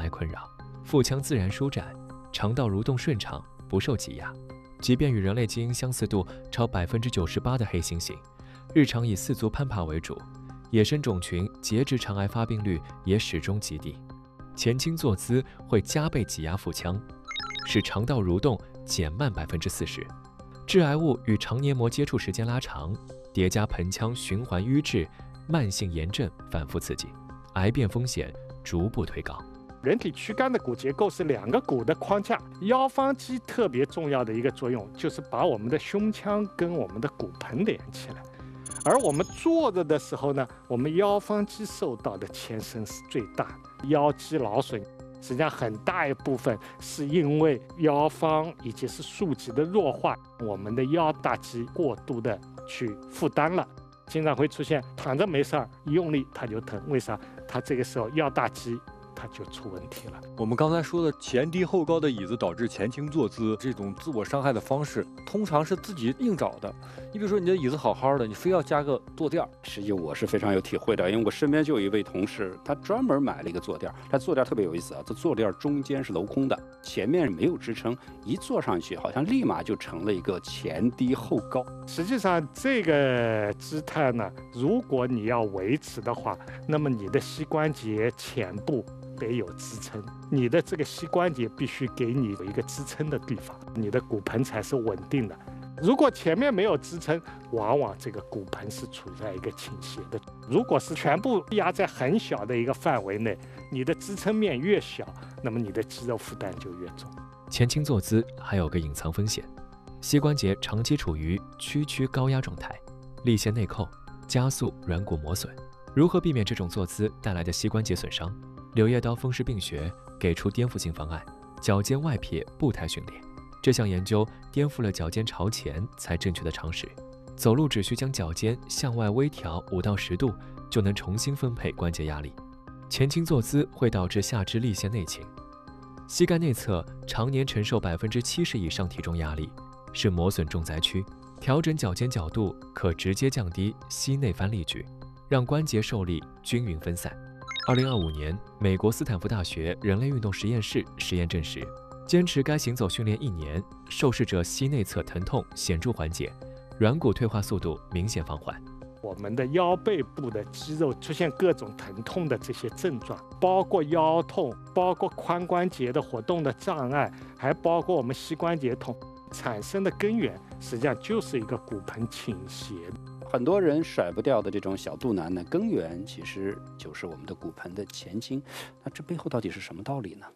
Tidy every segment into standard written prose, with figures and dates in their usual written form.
碍困扰，腹腔自然舒展，肠道蠕动顺畅，不受挤压。即便与人类基因相似度超98%的黑猩猩，日常以四足攀爬为主，野生种群结直肠癌发病率也始终极低。前倾坐姿会加倍挤压腹腔，使肠道蠕动减慢40%。致癌物与肠黏膜接触时间拉长，叠加盆腔循环瘀滞，慢性炎症反复刺激，癌变风险逐步推高。 人体躯干的骨结构是2个骨的框架，腰方肌特别重要的一个作用就是把我们的胸腔跟我们的骨盆连起来。而我们坐着的时候呢，我们腰方肌受到的牵伸是最大的，腰肌劳损实际上很大一部分是因为腰方以及是竖脊的弱化，我们的腰大肌过度的去负担了，经常会出现躺着没事儿，一用力它就疼。为啥？它这个时候腰大肌它就出问题了。 我们刚才说的前低后高的椅子导致前倾坐姿，这种自我伤害的方式，通常是自己硬找的。你比如说，你的椅子好好的，你非要加个坐垫。 实际我是非常有体会的，因为我身边就有一位同事，他专门买了一个坐垫，他坐垫特别有意思啊，这坐垫中间是镂空的，前面没有支撑，一坐上去好像立马就成了一个前低后高。 实际上这个姿态呢，如果你要维持的话，那么你的膝关节前部得有支撑，你的这个膝关节必须给你有一个支撑的地方，你的骨盆才是稳定的。如果前面没有支撑，往往这个骨盆是处在一个倾斜的。如果是全部压在很小的一个范围内，你的支撑面越小，那么你的肌肉负担就越重。 前倾坐姿还有个隐藏风险，膝关节长期处于屈高压状态，力线内扣，加速软骨磨损。如何避免这种坐姿带来的膝关节损伤？柳叶刀风湿病学给出颠覆性方案：脚尖外撇步态训练。这项研究颠覆了脚尖朝前才正确的常识，走路只需将脚尖向外微调5到10度，就能重新分配关节压力。前倾坐姿会导致下肢力线内倾，膝盖内侧常年承受70%以上体重压力，是磨损重灾区。调整脚尖角度可直接降低膝内翻力矩，让关节受力均匀分散。2025年，美国斯坦福大学人类运动实验室实验证实，坚持该行走训练1年，受试者膝内侧疼痛显著缓解，软骨退化速度明显放缓。 我们的腰背部的肌肉出现各种疼痛的这些症状，包括腰痛，包括髋关节的活动的障碍，还包括我们膝关节痛，产生的根源实际上就是一个骨盆倾斜。 很多人甩不掉的这种小肚腩呢，根源其实就是我们的骨盆的前倾。那这背后到底是什么道理呢？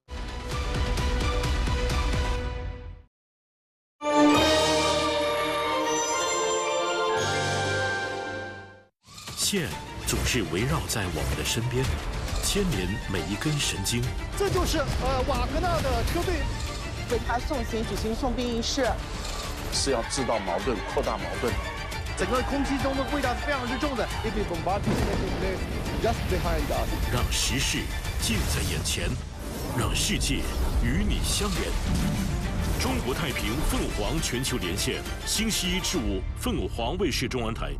线总是围绕在我们的身边，牵连每一根神经。 这就是瓦格纳的车队为他送行举行送殡仪式， 是要制造矛盾，扩大矛盾。 整个空气中的味道是非常之重的。 让时事近在眼前，让世界与你相连。中国太平凤凰全球连线，星期1至5，凤凰卫视中文台。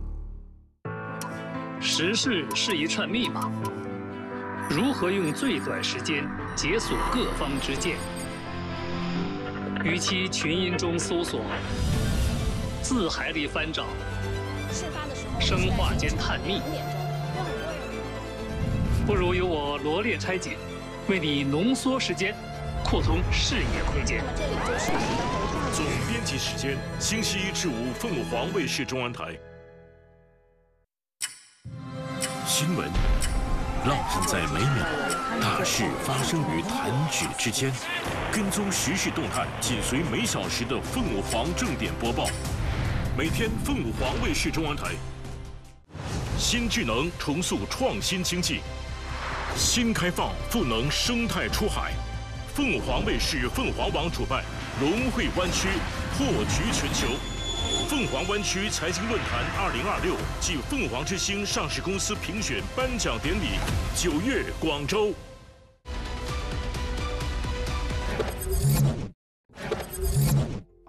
时事是一串密码，如何用最短时间解锁各方之见？与其群音中搜索，字海里翻找，生化间探秘，不如由我罗列拆解，为你浓缩时间，扩通视野空间。 总编辑时间：星期1至5，凤凰卫视中文台。新闻浪漫在每秒，大事发生于弹指之间。跟踪时事动态，紧随每小时的凤凰正点播报。每天凤凰卫视中文台。新智能重塑创新经济，新开放赋能生态出海。凤凰卫视凤凰网主办龙汇湾区破局全球。凤凰湾区财经论坛2026暨凤凰之星上市公司评选颁奖典礼9月广州。 很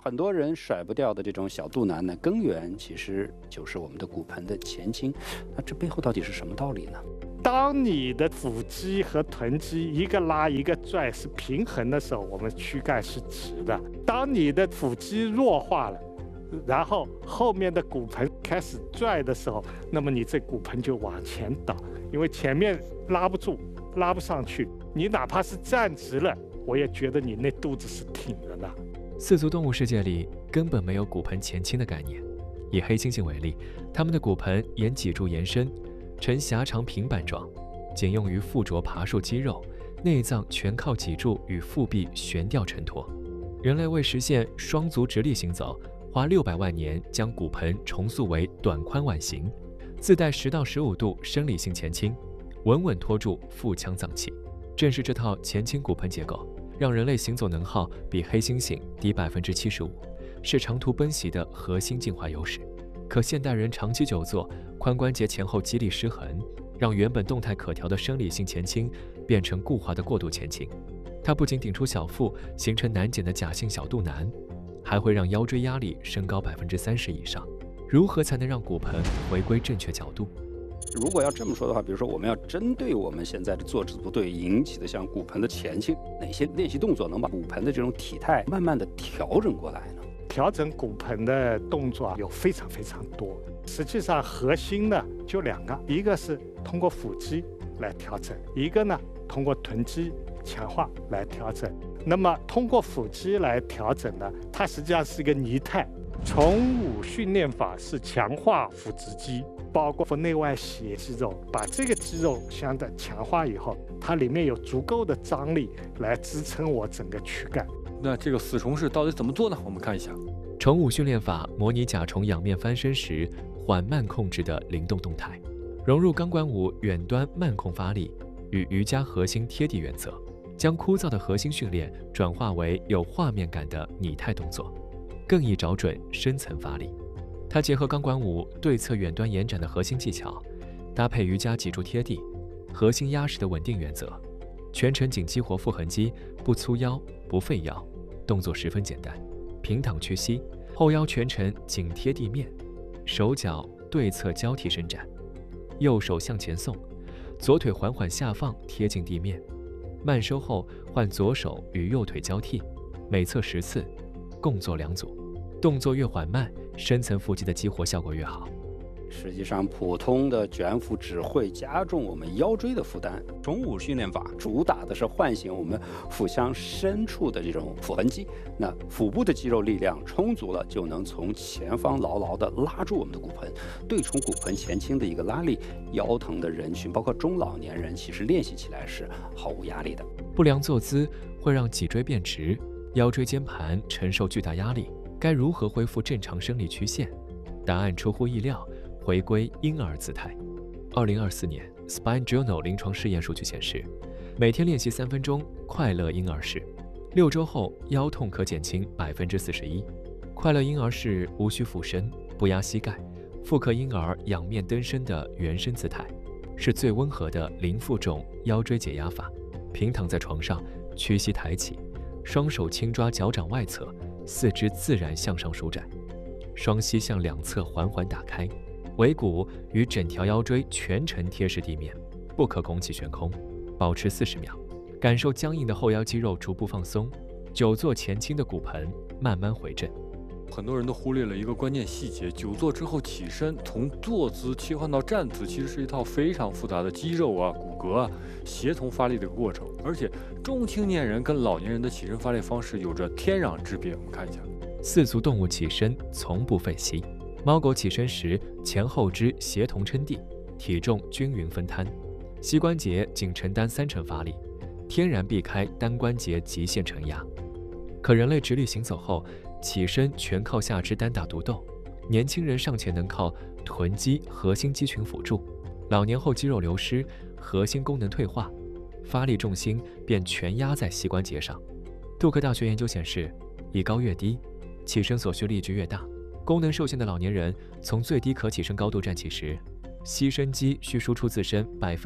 很多人甩不掉的这种小肚腩呢，根源其实就是我们的骨盆的前倾。那这背后到底是什么道理呢？ 当你的腹肌和臀肌一个拉一个拽是平衡的时候，我们躯干是直的。当你的腹肌弱化了，然后后面的骨盆开始拽的时候，那么你这骨盆就往前倒，因为前面拉不住，拉不上去。你哪怕是站直了，我也觉得你那肚子是挺着的。 四足动物世界里根本没有骨盆前倾的概念。以黑猩猩为例，它们的骨盆沿脊柱延伸，呈狭长平板状，仅用于附着爬树肌肉，内脏全靠脊柱与腹壁悬吊承托。人类为实现双足直立行走，花600万年将骨盆重塑为短宽碗形，自带10到15度生理性前倾，稳稳托住腹腔脏器。正是这套前倾骨盆结构，让人类行走能耗比黑猩猩低75%，是长途奔袭的核心进化优势。可现代人长期久坐，髋关节前后肌力失衡，让原本动态可调的生理性前倾变成固化的过度前倾。它不仅顶出小腹，形成难减的假性小肚腩，还会让腰椎压力升高30%以上。如何才能让骨盆回归正确角度？ 如果要这么说的话，比如说我们要针对我们现在的坐姿不对引起的像骨盆的前倾，哪些练习动作能把骨盆的这种体态慢慢的调整过来呢？ 调整骨盆的动作有非常多，实际上核心呢就2个，一个是通过腹肌来调整，一个呢通过臀肌强化来调整。那么通过腹肌来调整呢，它实际上是一个拟态。从武训练法是强化腹直肌，包括内外斜肌肉，把这个肌肉相对强化以后，它里面有足够的张力来支撑我整个躯干。 那这个4虫式到底怎么做呢？我们看一下。 虫舞训练法模拟甲虫仰面翻身时缓慢控制的灵动动态，融入钢管舞远端慢控发力与瑜伽核心贴地原则，将枯燥的核心训练转化为有画面感的拟态动作，更易找准深层发力。它结合钢管舞对侧远端延展的核心技巧，搭配瑜伽脊柱贴地、核心压实的稳定原则，全程仅激活腹横肌，不粗腰不废腰，动作十分简单。平躺屈膝，后腰全程紧贴地面，手脚对侧交替伸展，右手向前送，左腿缓缓下放贴近地面，慢收后换左手与右腿交替，每侧10次，共做2组。动作越缓慢，深层腹肌的激活效果越好。 实际上，普通的卷腹只会加重我们腰椎的负担。虫舞训练法主打的是唤醒我们腹腔深处的这种腹横肌。那腹部的肌肉力量充足了，就能从前方牢牢地拉住我们的骨盆，对冲骨盆前倾的一个拉力。腰疼的人群，包括中老年人，其实练习起来是毫无压力的。 不良坐姿会让脊椎变直，腰椎间盘承受巨大压力。该如何恢复正常生理曲线？答案出乎意料，回归婴儿姿态。2024年 Spine Journal 临床试验数据显示，每天练习3分钟快乐婴儿式，6周后腰痛可减轻41%。快乐婴儿式无需俯身，不压膝盖，复刻婴儿仰面蹬身的原生姿态，是最温和的零负重腰椎解压法。平躺在床上，屈膝抬起，双手轻抓脚掌外侧，四肢自然向上舒展，双膝向两侧缓缓打开，尾骨与整条腰椎全程贴实地面，不可拱起悬空，保持40秒，感受僵硬的后腰肌肉逐步放松，久坐前倾的骨盆慢慢回正。 很多人都忽略了一个关键细节，久坐之后起身，从坐姿切换到站姿，其实是一套非常复杂的肌肉啊、骨骼啊协同发力的一个过程。而且中青年人跟老年人的起身发力方式有着天壤之别。我们看一下， 四足动物起身从不废膝，猫狗起身时前后肢协同撑地，体重均匀分摊，膝关节仅承担30%发力，天然避开单关节极限承压。可人类直立行走后，起身全靠下肢单打独斗，年轻人尚且能靠臀肌、核心肌群辅助，老年后肌肉流失，核心功能退化，发力重心便全压在膝关节上。杜克大学研究显示，以高越低，起身所需力矩越大。功能受限的老年人从最低可起身高度站起时，膝伸肌需输出自身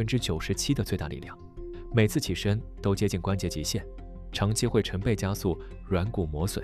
97%的最大力量，每次起身都接近关节极限，长期会成倍加速软骨磨损。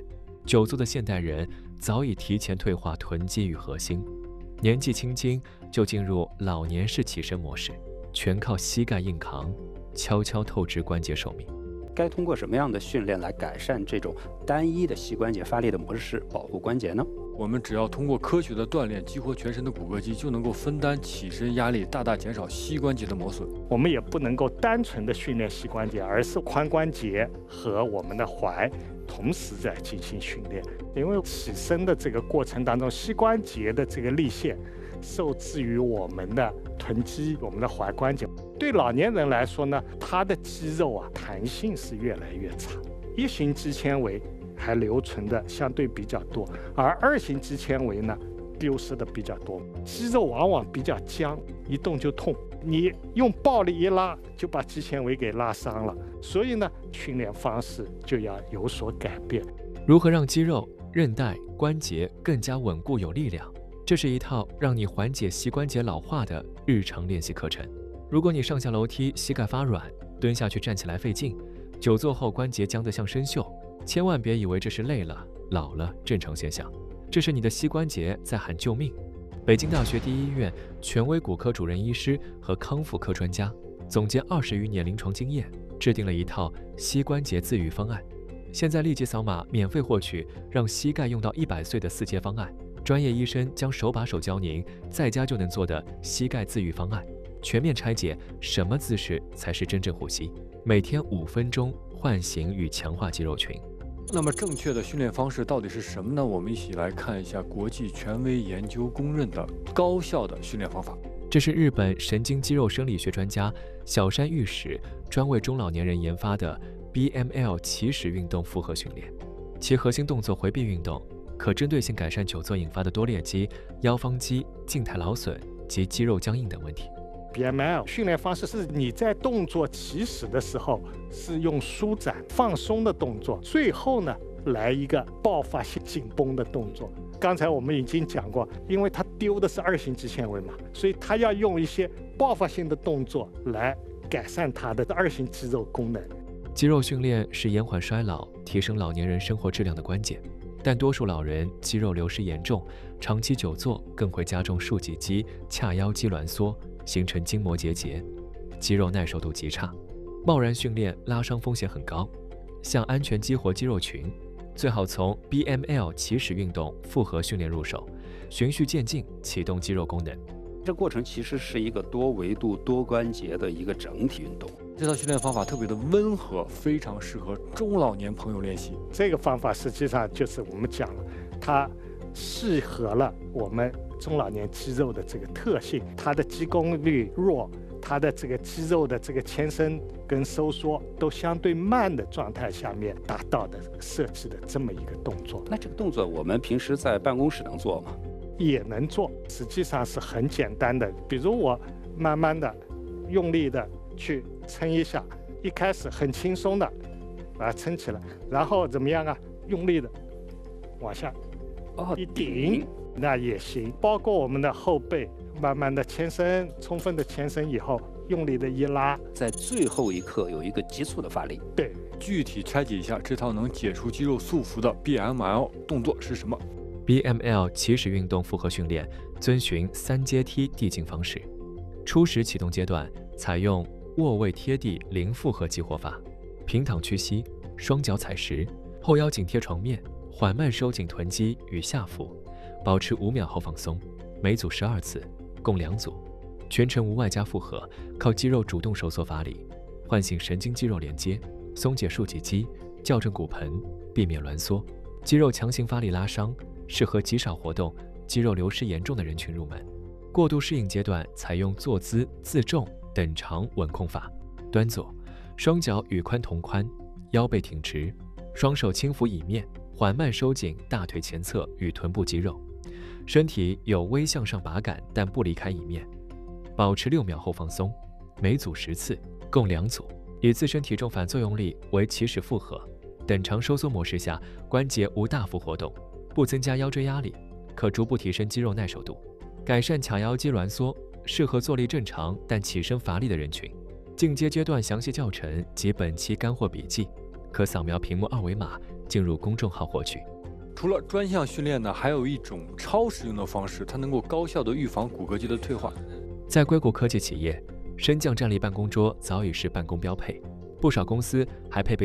久坐的现代人早已提前退化臀肌与核心，年纪轻轻就进入老年式起身模式，全靠膝盖硬扛，悄悄透支关节寿命。 该通过什么样的训练来改善这种单一的膝关节发力的模式，保护关节呢？ 我们只要通过科学的锻炼，激活全身的骨骼肌，就能够分担起身压力，大大减少膝关节的磨损。 我们也不能够单纯的训练膝关节，而是髋关节和我们的踝同时在进行训练。因为起身的这个过程当中，膝关节的这个力线受制于我们的臀肌、我们的踝关节。对老年人来说呢，他的肌肉啊弹性是越来越差，一型肌纤维还留存的相对比较多，而二型肌纤维呢丢失的比较多，肌肉往往比较僵，一动就痛，你用暴力一拉就把肌纤维给拉伤了，所以呢训练方式就要有所改变。 如何让肌肉、韧带、关节更加稳固有力量，这是一套让你缓解膝关节老化的日常练习课程。如果你上下楼梯膝盖发软，蹲下去站起来费劲，久坐后关节僵得像生锈，千万别以为这是累了、老了正常现象，这是你的膝关节在喊救命。北京大学第一医院权威骨科主任医师和康复科专家总结20余年临床经验，制定了一套膝关节自愈方案。现在立即扫码免费获取让膝盖用到100岁的4阶方案，专业医生将手把手教您在家就能做的膝盖自愈方案，全面拆解什么姿势才是真正护膝，每天5分钟唤醒与强化肌肉群。 那么正确的训练方式到底是什么呢？我们一起来看一下国际权威研究公认的高效的训练方法。 这是日本神经肌肉生理学专家小山裕史专为中老年人研发的 BML 起始运动复合训练，其核心动作回避运动，可针对性改善久坐引发的多裂肌、腰方肌、静态劳损及肌肉僵硬等问题。 BML 训练方式是你在动作起始的时候是用舒展放松的动作，最后呢来一个爆发性紧绷的动作。刚才我们已经讲过，因为它丢的是2型肌纤维嘛，所以它要用一些爆发性的动作来改善它的2型肌肉功能。 肌肉训练是延缓衰老、提升老年人生活质量的关键，但多数老人肌肉流失严重，长期久坐更会加重竖脊肌、髂腰肌挛缩，形成筋膜结节，肌肉耐受度极差，贸然训练拉伤风险很高。想安全激活肌肉群，最好从 BML 起始运动复合训练入手，循序渐进启动肌肉功能。 这过程其实是一个多维度多关节的一个整体运动。 这套训练方法特别的温和，非常适合中老年朋友练习。 这个方法实际上就是我们讲了，它适合了我们中老年肌肉的这个特性，它的肌功率弱，它的这个肌肉的这个牵伸跟收缩都相对慢的状态下面达到的设计的这么一个动作。 那这个动作我们平时在办公室能做吗？ 也能做，实际上是很简单的。比如我慢慢的用力的去撑一下，一开始很轻松的把它撑起来，然后怎么样啊？用力的往下一顶，那也行。包括我们的后背慢慢的牵伸，充分的牵伸以后，用力的一拉， 在最后一刻有一个急促的发力。 对， 具体拆解一下这套能解除肌肉束缚的 BML 动作是什么？ BML 起始运动复合训练遵循3阶梯递进方式，初始启动阶段采用卧位贴地零负荷激活法，平躺屈膝，双脚踩实，后腰紧贴床面，缓慢收紧臀肌与下腹，保持5秒后放松，每组12次，共2组，全程无外加负荷，靠肌肉主动收缩发力，唤醒神经肌肉连接，松解竖脊肌，校正骨盆，避免挛缩。肌肉强行发力拉伤，适合极少活动、肌肉流失严重的人群入门。过渡适应阶段采用坐姿、自重、等长稳控法，端坐，双脚与髋同宽，腰背挺直，双手轻抚椅面，缓慢收紧大腿前侧与臀部肌肉，身体有微向上拔感，但不离开椅面，保持6秒后放松，每组10次，共2组，以自身体重反作用力为起始负荷，等长收缩模式下，关节无大幅活动，不增加腰椎压力，可逐步提升肌肉耐受度，改善髂腰肌挛缩，适合坐立正常但起身乏力的人群。进阶阶段详细教程及本期干货笔记，可扫描屏幕2维码进入公众号获取。 除了专项训练呢，还有一种超实用的方式，它能够高效地预防骨骼肌的退化。 在硅谷科技企业，升降站立办公桌早已是办公标配，不少公司还配备